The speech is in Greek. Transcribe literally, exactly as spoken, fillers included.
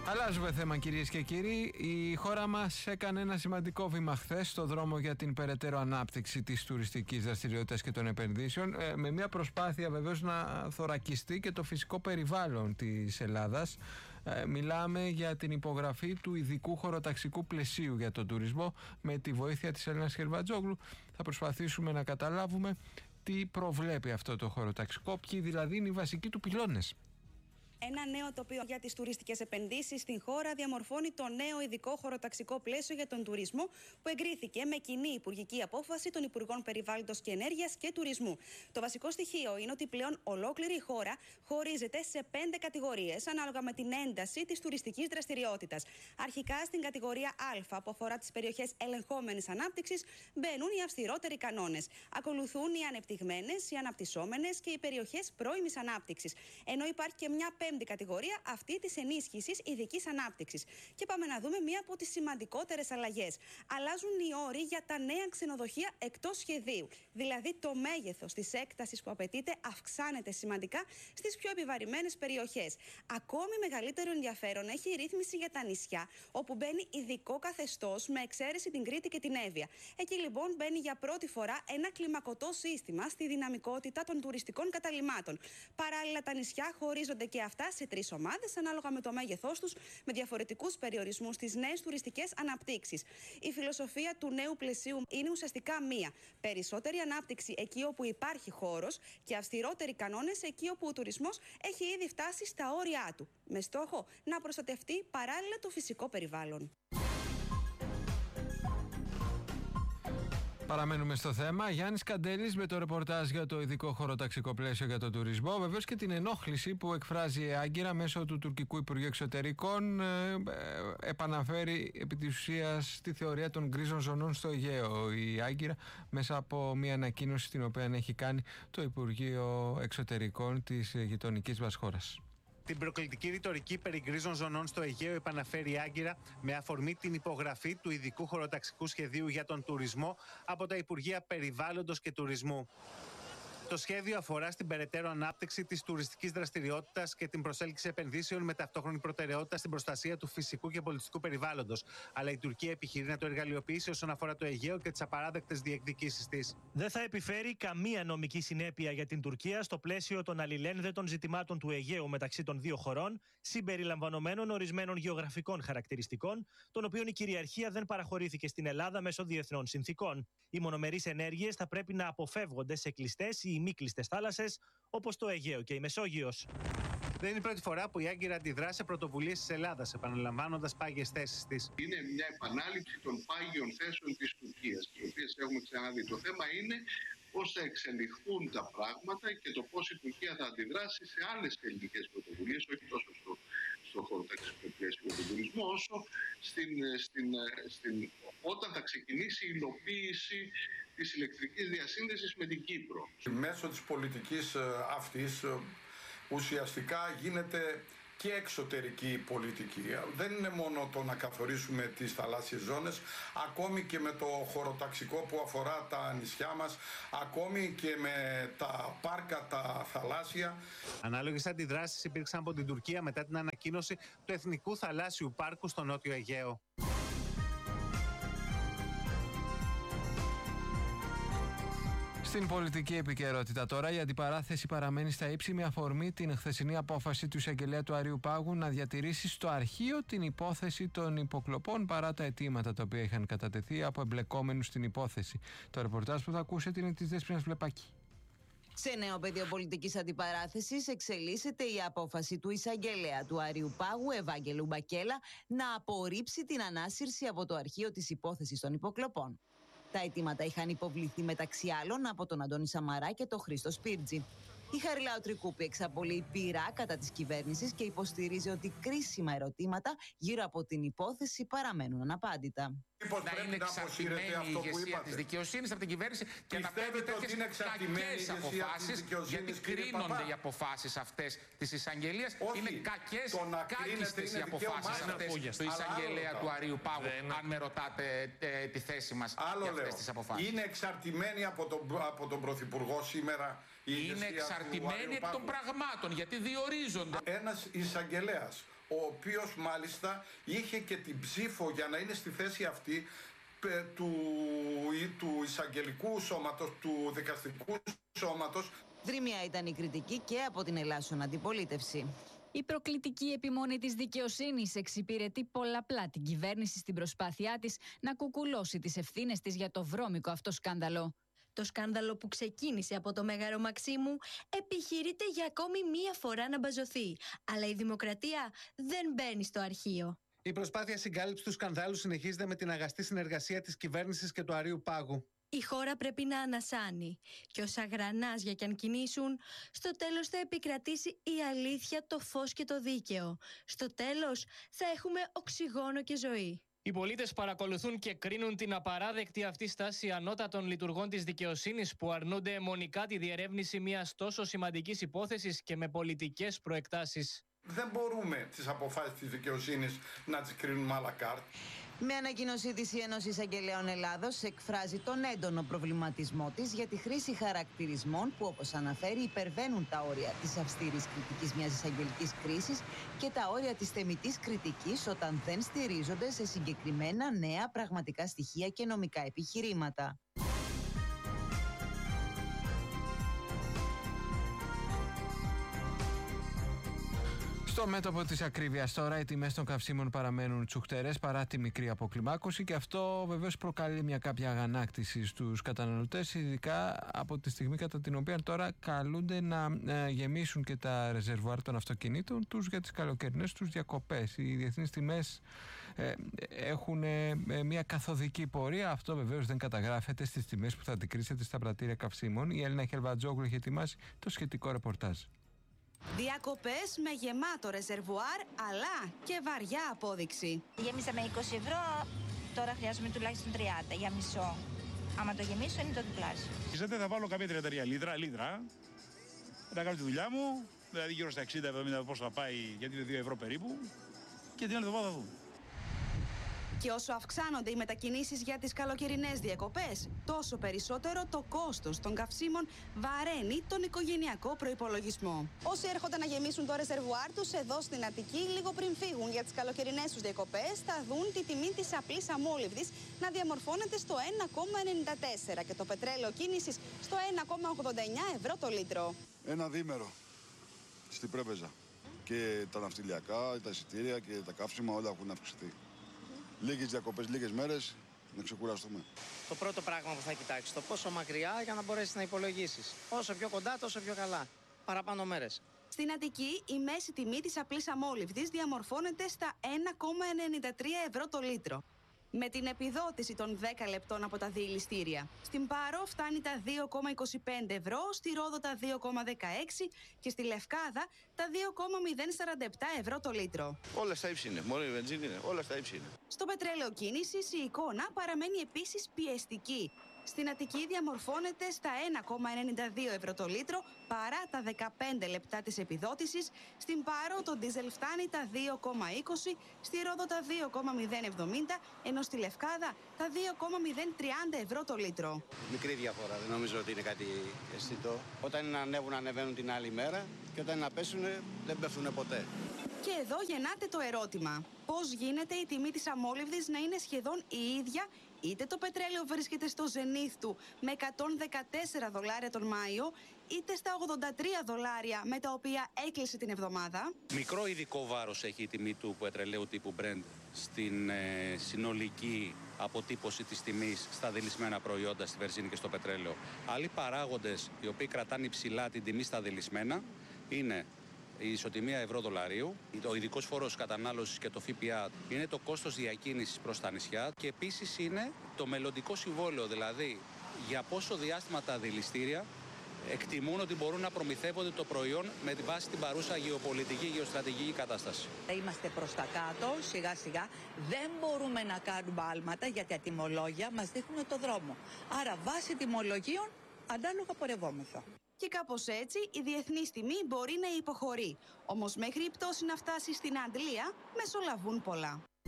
Αλλάζουμε θέμα, κυρίες και κύριοι. Η χώρα μας έκανε ένα σημαντικό βήμα χθες στο δρόμο για την περαιτέρω ανάπτυξη της τουριστικής δραστηριότητας και των επενδύσεων, με μια προσπάθεια βεβαίως να θωρακιστεί και το φυσικό περιβάλλον της Ελλάδας. Μιλάμε για την υπογραφή του ειδικού χωροταξικού πλαισίου για τον τουρισμό με τη βοήθεια της Έλενας Χερβατζόγλου. Θα προσπαθήσουμε να καταλάβουμε τι προβλέπει αυτό το χωροταξικό, ποιοι δηλαδή είναι οι βασικοί του πυλώνες. Ένα νέο τοπίο για τις τουριστικές επενδύσεις στην χώρα διαμορφώνει το νέο ειδικό χωροταξικό πλαίσιο για τον τουρισμό που εγκρίθηκε με κοινή υπουργική απόφαση των Υπουργών Περιβάλλοντος και Ενέργειας και Τουρισμού. Το βασικό στοιχείο είναι ότι πλέον ολόκληρη η χώρα χωρίζεται σε πέντε κατηγορίες ανάλογα με την ένταση της τουριστικής δραστηριότητας. Αρχικά στην κατηγορία Α, που αφορά τις περιοχές ελεγχόμενης ανάπτυξης, μπαίνουν οι αυστηρότεροι κανόνες. Ακολουθούν οι ανεπτυγμένες, οι αναπτυσσόμενες και οι περιοχές πρώιμης ανάπτυξης. Ενώ υπάρχει και μια πέμπτη κατηγορία, αυτή της ενίσχυσης ειδικής ανάπτυξης. Και πάμε να δούμε μία από τις σημαντικότερες αλλαγές. Αλλάζουν οι όροι για τα νέα ξενοδοχεία εκτός σχεδίου. Δηλαδή, το μέγεθος της έκτασης που απαιτείται αυξάνεται σημαντικά στις πιο επιβαρημένες περιοχές. Ακόμη μεγαλύτερο ενδιαφέρον έχει η ρύθμιση για τα νησιά, όπου μπαίνει ειδικό καθεστώς με εξαίρεση την Κρήτη και την Εύβοια. Εκεί λοιπόν μπαίνει για πρώτη φορά ένα κλιμακωτό σύστημα στη δυναμικότητα των τουριστικών καταλυμάτων. Παράλληλα, τα νησιά χωρίζονται και αυτά σε τρεις ομάδες, ανάλογα με το μέγεθός τους, με διαφορετικούς περιορισμούς στις νέες τουριστικές αναπτύξεις. Η φιλοσοφία του νέου πλαισίου είναι ουσιαστικά μία: περισσότερη ανάπτυξη εκεί όπου υπάρχει χώρος και αυστηρότεροι κανόνες εκεί όπου ο τουρισμός έχει ήδη φτάσει στα όρια του, με στόχο να προστατευτεί παράλληλα το φυσικό περιβάλλον. Παραμένουμε στο θέμα. Γιάννης Καντέλης με το ρεπορτάζ για το ειδικό χωροταξικό πλαίσιο για τον τουρισμό. Βεβαίως και την ενόχληση που εκφράζει η Άγκυρα μέσω του τουρκικού Υπουργείου Εξωτερικών. Ε, ε, επαναφέρει επί της ουσίας τη θεωρία των γκρίζων ζωνών στο Αιγαίο. Η Άγκυρα μέσα από μια ανακοίνωση την οποία έχει κάνει το Υπουργείο Εξωτερικών της γειτονικής μας χώρας. Την προκλητική ρητορική περί γκρίζων ζωνών στο Αιγαίο επαναφέρει η Άγκυρα με αφορμή την υπογραφή του ειδικού χωροταξικού σχεδίου για τον τουρισμό από τα Υπουργεία Περιβάλλοντος και Τουρισμού. Το σχέδιο αφορά στην περαιτέρω ανάπτυξη της τουριστικής δραστηριότητας και την προσέλκυση επενδύσεων με ταυτόχρονη προτεραιότητα στην προστασία του φυσικού και πολιτιστικού περιβάλλοντος. Αλλά η Τουρκία επιχειρεί να το εργαλειοποιήσει όσον αφορά το Αιγαίο και τις απαράδεκτες διεκδικήσεις της. Δεν θα επιφέρει καμία νομική συνέπεια για την Τουρκία στο πλαίσιο των αλληλένδετων ζητημάτων του Αιγαίου μεταξύ των δύο χωρών, συμπεριλαμβανομένων ορισμένων γεωγραφικών χαρακτηριστικών, των οποίων η κυριαρχία δεν παραχωρήθηκε στην Ελλάδα μέσω διεθνών συνθήκων. Οι μονομερείς ενέργειες θα πρέπει να αποφεύγονται σε κλειστές ή μη κλειστές θάλασσες, όπως το Αιγαίο και η Μεσόγειος. Δεν είναι η πρώτη φορά που η Άγκυρα αντιδρά σε πρωτοβουλίες της Ελλάδας, επαναλαμβάνοντας πάγιες θέσεις της. Είναι μια επανάληψη των πάγιων θέσεων της Τουρκίας, τις οποίες έχουμε ξαναδεί. Το θέμα είναι πώς θα εξελιχθούν τα πράγματα και το πώς η Τουρκία θα αντιδράσει σε άλλες ελληνικές πρωτοβουλίες, όχι τόσο στο, στο χωροταξικό πλαίσιο για τον τουρισμό, όσο στην, στην, στην, όταν θα ξεκινήσει η υλοποίηση της ηλεκτρικής διασύνδεσης με την Κύπρο. Μέσω της πολιτικής αυτής ουσιαστικά γίνεται και εξωτερική πολιτική. Δεν είναι μόνο το να καθορίσουμε τις θαλάσσιες ζώνες, ακόμη και με το χωροταξικό που αφορά τα νησιά μας, ακόμη και με τα πάρκα τα θαλάσσια. Ανάλογες αντιδράσεις υπήρξαν από την Τουρκία μετά την ανακοίνωση του Εθνικού Θαλάσσιου Πάρκου στο Νότιο Αιγαίο. Στην πολιτική επικαιρότητα τώρα, η αντιπαράθεση παραμένει στα ύψη με αφορμή την χθεσινή απόφαση του εισαγγελέα του Αρείου Πάγου να διατηρήσει στο αρχείο την υπόθεση των υποκλοπών παρά τα αιτήματα τα οποία είχαν κατατεθεί από εμπλεκόμενους στην υπόθεση. Το ρεπορτάζ που θα ακούσετε είναι της Δέσποινας Βλεπάκη. Σε νέο πεδίο πολιτικής αντιπαράθεσης εξελίσσεται η απόφαση του εισαγγελέα του Αρείου Πάγου, Ευάγγελου Μπακέλα, να απορρίψει την ανάσυρση από το αρχείο της υπόθεσης των υποκλοπών. Τα αιτήματα είχαν υποβληθεί μεταξύ άλλων από τον Αντώνη Σαμαρά και τον Χρήστο Σπίρτζη. Η Χαριλάου Τρικούπη εξαπολύει πειρά κατά της κυβέρνησης και υποστηρίζει ότι κρίσιμα ερωτήματα γύρω από την υπόθεση παραμένουν αναπάντητα. Μήπως να είναι εξαρτημένη η ηγεσία της δικαιοσύνης από την κυβέρνηση και να παίρνει τέτοιες κακές αποφάσεις, γιατί κρίνονται οι αποφάσεις αυτές της εισαγγελίας. Είναι κακές, κάκιστες οι αποφάσεις αυτές του εισαγγελέα του Αρείου Πάγου, αν με ρωτάτε τη θέση μας για αυτές τις αποφάσεις. Είναι εξαρτημένη από τον, από τον Πρωθυπουργό σήμερα η Είναι εξαρτημένη εκ των πραγμάτων, γιατί διορίζονται. Ένας εισαγγελέας, ο οποίος μάλιστα είχε και την ψήφο για να είναι στη θέση αυτή του, του εισαγγελικού σώματος, του δικαστικού σώματος. Δρυμία ήταν η κριτική και από την ελάσσον αντιπολίτευση. Η προκλητική επιμονή της δικαιοσύνης εξυπηρετεί πολλαπλά την κυβέρνηση στην προσπάθειά της να κουκουλώσει τις ευθύνες της για το βρώμικο αυτό σκάνδαλο. Το σκάνδαλο που ξεκίνησε από το Μέγαρο Μαξίμου επιχειρείται για ακόμη μία φορά να μπαζωθεί. Αλλά η δημοκρατία δεν μπαίνει στο αρχείο. Η προσπάθεια συγκάλυψης του σκανδάλου συνεχίζεται με την αγαστή συνεργασία της κυβέρνησης και του Αρείου Πάγου. Η χώρα πρέπει να ανασάνει και όσα γρανάζια κι αν κινήσουν, στο τέλος θα επικρατήσει η αλήθεια, το φως και το δίκαιο. Στο τέλος θα έχουμε οξυγόνο και ζωή. Οι πολίτες παρακολουθούν και κρίνουν την απαράδεκτη αυτή στάση ανώτατων λειτουργών της δικαιοσύνης που αρνούνται αιμονικά τη διερεύνηση μιας τόσο σημαντικής υπόθεσης και με πολιτικές προεκτάσεις. Δεν μπορούμε τις αποφάσεις της δικαιοσύνης να τις κρίνουμε à la carte. Με ανακοίνωσή της η Ένωση Εισαγγελέων Ελλάδος εκφράζει τον έντονο προβληματισμό της για τη χρήση χαρακτηρισμών που, όπως αναφέρει, υπερβαίνουν τα όρια της αυστηρής κριτικής μιας εισαγγελικής κρίσης και τα όρια της θεμιτής κριτικής όταν δεν στηρίζονται σε συγκεκριμένα νέα πραγματικά στοιχεία και νομικά επιχειρήματα. Στο μέτωπο της ακρίβειας τώρα, οι τιμές των καυσίμων παραμένουν τσουχτερές παρά τη μικρή αποκλιμάκωση και αυτό βεβαίως προκαλεί μια κάποια αγανάκτηση στους καταναλωτές, ειδικά από τη στιγμή κατά την οποία τώρα καλούνται να γεμίσουν και τα ρεζερβουάρ των αυτοκινήτων τους για τις καλοκαιρινές τους διακοπές. Οι διεθνείς τιμές ε, έχουν ε, μια καθοδική πορεία. Αυτό βεβαίως δεν καταγράφεται στις τιμές που θα αντικρίσετε στα πρατήρια καυσίμων. Η Έλληνα Χελβατζόγλου έχει ετοιμάσει το σχετικό ρεπορτάζ. Διακοπές με γεμάτο ρεζερβουάρ αλλά και βαριά απόδειξη. Γέμισα είκοσι ευρώ, τώρα χρειάζομαι τουλάχιστον τριάντα για μισό. Άμα το γεμίσω είναι το διπλάσιο. Ξέρετε, θα βάλω κάποια τριάντα τρία λίτρα, λίτρα, θα κάνω τη δουλειά μου, δηλαδή γύρω στα εξήντα εβδομήντα πόσο θα πάει, γιατί είναι δύο ευρώ περίπου, και την άλλη εβδομάδα θα δούμε. Και όσο αυξάνονται οι μετακινήσεις για τις καλοκαιρινές διακοπές, τόσο περισσότερο το κόστος των καυσίμων βαραίνει τον οικογενειακό προϋπολογισμό. Όσοι έρχονται να γεμίσουν το ρεζερβουάρ τους εδώ στην Αττική, λίγο πριν φύγουν για τις καλοκαιρινές τους διακοπές, θα δουν τη τιμή της απλής αμόλυβδης να διαμορφώνεται στο ένα κόμμα ενενήντα τέσσερα και το πετρέλαιο κίνησης στο ένα κόμμα ογδόντα εννιά ευρώ το λίτρο. Ένα διήμερο στην Πρέπεζα. Και τα ναυτιλιακά, τα εισιτήρια και τα καύσιμα όλα έχουν αυξηθεί. Λίγες διακοπές, λίγες μέρες, να ξεκουραστούμε. Το πρώτο πράγμα που θα κοιτάξεις, το πόσο μακριά για να μπορέσεις να υπολογίσεις. Όσο πιο κοντά, τόσο πιο καλά. Παραπάνω μέρες. Στην Αττική, η μέση τιμή της απλής αμόλυβδης διαμορφώνεται στα ένα κόμμα ενενήντα τρία ευρώ το λίτρο. Με την επιδότηση των δέκα λεπτών από τα διελιστήρια. Στην Πάρο φτάνει τα δύο κόμμα είκοσι πέντε ευρώ, στη Ρόδο τα δύο κόμμα δεκαέξι και στη Λευκάδα τα δύο κόμμα μηδέν σαράντα επτά ευρώ το λίτρο. Όλα στα ύψη είναι, μόνο η βενζίνη είναι, όλα στα ύψη είναι. Στο πετρέλαιο κίνησης η εικόνα παραμένει επίσης πιεστική. Στην Αττική διαμορφώνεται στα ένα κόμμα ενενήντα δύο ευρώ το λίτρο παρά τα δεκαπέντε λεπτά της επιδότησης. Στην Πάρο το ντίζελ φτάνει τα δύο κόμμα είκοσι, στη Ρόδο τα δύο κόμμα μηδέν εβδομήντα, ενώ στη Λευκάδα τα δύο κόμμα μηδέν τριάντα ευρώ το λίτρο. Μικρή διαφορά, δεν νομίζω ότι είναι κάτι αισθητό. Όταν είναι να ανέβουν, ανεβαίνουν την άλλη μέρα και όταν είναι να πέσουν, δεν πέφτουν ποτέ. Και εδώ γεννάται το ερώτημα. Πώς γίνεται η τιμή της αμόλυβδης να είναι σχεδόν η ίδια, είτε το πετρέλαιο βρίσκεται στο ζενήθ του με εκατόν δεκατέσσερα δολάρια τον Μάιο, είτε στα ογδόντα τρία δολάρια με τα οποία έκλεισε την εβδομάδα. Μικρό ειδικό βάρος έχει η τιμή του πετρελαίου τύπου Brent στην ε, συνολική αποτύπωση της τιμής στα δελισμένα προϊόντα, στη βενζίνη και στο πετρέλαιο. Άλλοι παράγοντες οι οποίοι κρατάνε υψηλά την τιμή στα δελισμένα είναι η ισοτιμία ευρώ-δολαρίου, ο ειδικός φόρος κατανάλωσης και το ΦΠΑ, είναι το κόστος διακίνησης προς τα νησιά και επίσης είναι το μελλοντικό συμβόλαιο, δηλαδή για πόσο διάστημα τα δηληστήρια εκτιμούν ότι μπορούν να προμηθεύονται το προϊόν με τη βάση την παρούσα γεωπολιτική, γεωστρατηγική κατάσταση. Είμαστε προς τα κάτω, σιγά σιγά. Δεν μπορούμε να κάνουμε άλματα γιατί τα τιμολόγια μας δείχνουν το δρόμο. Άρα βάσει τιμολογίων ανάλογα πορευόμεθα. Και κάπως έτσι η διεθνής τιμή μπορεί να υποχωρεί. Όμως μέχρι η πτώση να φτάσει στην αντλία μεσολαβούν πολλά.